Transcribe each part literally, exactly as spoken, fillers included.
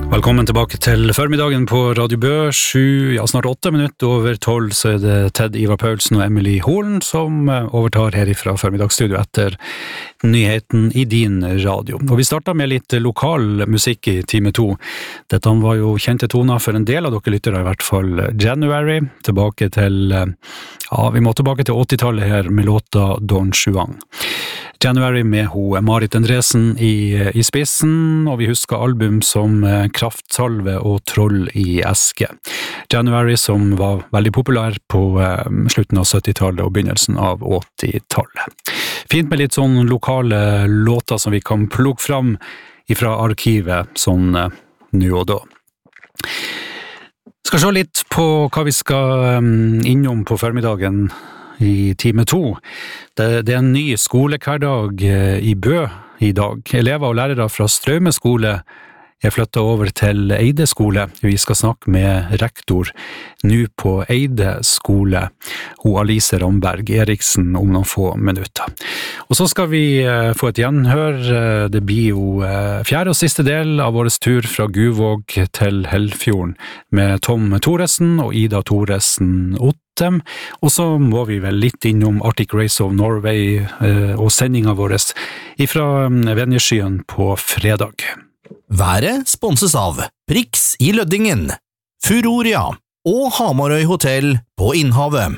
Velkommen tilbake til formiddagen på Radio Bø, sju, ja snart åtte minutter over tolv, så er det Ted Ivar Paulsen og Emily Holen som overtar herifra formiddagsstudio etter nyheten i din radio. Og vi startet med litt lokal musikk i time to. Dette var jo kjente toner for en del av dere lyttere, i hvert fall January, tilbake til, ja, vi må tilbake til åttitallet her med låta Don Juan. January med ho Marit Andresen i, i spissen, og vi husker album som Kraftsalve og Troll i eske. January som var veldig populær på eh, slutten av syttitallet og begynnelsen av åttitallet. Fint med litt sånn lokale låter som vi kan plukke fram ifra arkivet sånn eh, nå og da. Skal se litt på hva vi skal um, innom på formiddagen i time to. Det, det er en ny skolehverdag i Bø i dag. Elever og lærere fra Straume skole er flyttet over til Eide skole. Vi skal snakke med rektor nå på Eide skole, hun Alice Ramberg Eriksen, om noen få minutter. Og så skal vi få et gjenhør. Det blir jo fjerde og siste del av vår tur fra Guvåg til Helfjorden med Tom Thoresen og Ida Thoresen Ottem. Og så må vi vel litt innom Arctic Race of Norway og sendingen vår ifra Vennesjøen på fredag. Været sponses av Prix i Løddingen, Furoria og Hamarøy Hotel på Innhavet.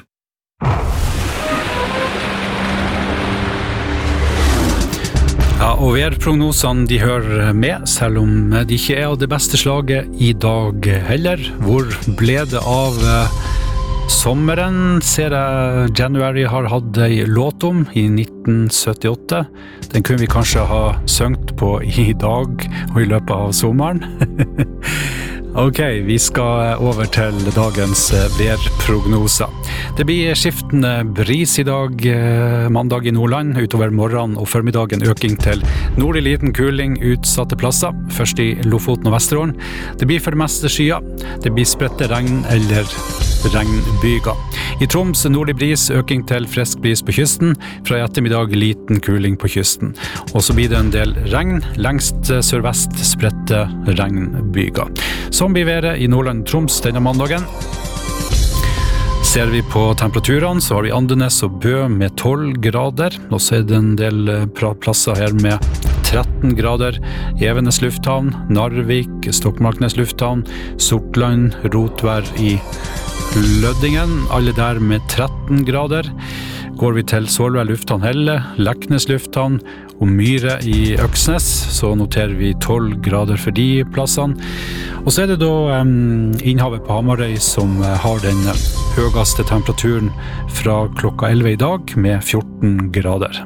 Ja, og værprognosene de hører med, selv om de ikke er av det beste slaget i dag heller. Hvor ble det av sommeren? Ser jeg January har hatt en låt om i nitten syttiåtte. Den kunne vi kanskje ha søngt på i dag og i løpet av sommeren. Ok, vi skal over til dagens værprognoser. Det blir skiftende bris i dag, mandag i Nordland, utover morgenen og formiddagen øking til nordlig liten kuling utsatte plasser, først i Lofoten og Vesterålen. Det blir for det meste skyer, det blir spredte regn eller regnbyger. I Troms nordlig bris, øking til frisk bris på kysten, fra i ettermiddag liten kuling på kysten. Og så blir det en del regn, lengst sørvest spredte regnbyger. Som blir været i Nordland Troms denne mandagen. Ser vi på temperaturene, så har vi Andenes og Bø med tolv grader, og så er det en del plasser her med tretten grader. Evenes lufthavn, Narvik, Stokmarknes lufthavn, Sortland, Rotvær i Løddingen, alle der med tretten grader. Går vi til Sålvær lufthavn Helle, Leknes lufthavn og Myre i Øksnes, så noterer vi tolv grader for de plassene. Og så er det da um, Innhavet på Hamarøy som uh, har den høyeste temperaturen fra klokka elleve i dag med fjorten grader.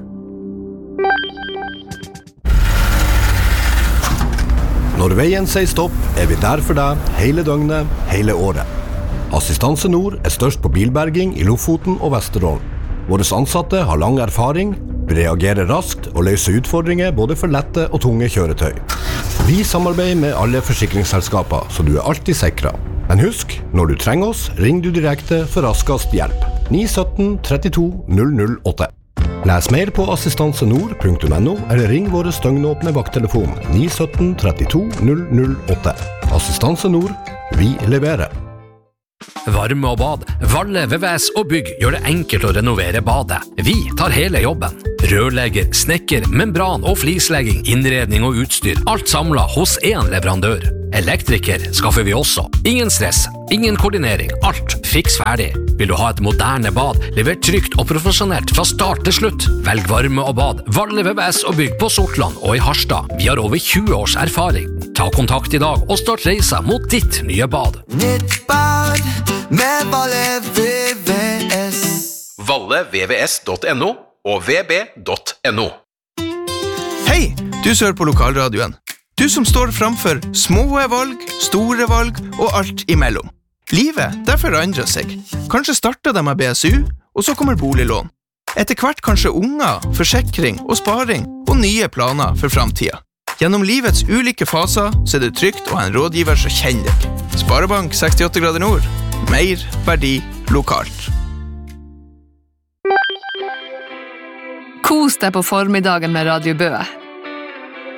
Når veien sier stopp, er vi der for deg hele døgnet, hele året. Assistanse Nord er størst på bilberging i Lofoten og Vesterålen. Våre ansatte har lang erfaring, reagerer raskt og løser utfordringer både for lette og tunge kjøretøy. Vi samarbeider med alle forsikringsselskaper, så du er alltid sikret. Men husk, når du trenger oss, ring du direkte for raskest hjelp. ni sytten trettito null null åtte. Les mer på assistansenord punktum no eller ring våre støgnåpne vakttelefon ni sytten trettito null null åtte. Assistanse Nord, vi leverer. Varme og bad, Valle V V S og Bygg gjør det enkelt å renovere badet. Vi tar hele jobben. Rørlegger, snekker, membran og flislegging, innredning og utstyr, alt samlet hos en leverandør. Elektriker skaffer vi også. Ingen stress, ingen koordinering, alt fiks ferdig. Vil du ha et moderne bad, levert trygt og profesjonelt fra start til slutt? Velg varme og bad, Valle V V S og Bygg på Sortland og i Harstad. Vi har over tjue års erfaring. Ta kontakt i dag og start reisa mot ditt nye bad. Nytt bad med Valle V V S. valle v v s punktum no og v b punktum no. Hei, du som hører på lokalradioen. Du som står framfor små valg, store valg og alt imellom. Livet, det forandrer seg. Kanskje starter det med B S U, og så kommer boliglån. Etter hvert kanskje unger, forsikring og sparing og nye planer for fremtiden. Gjennom livets ulike faser så er det trygt å ha en rådgiver som kjenner deg. Sparebank sekstiåtte grader nord. Mer verdi lokalt. Kos deg på formiddagen med Radio Bø.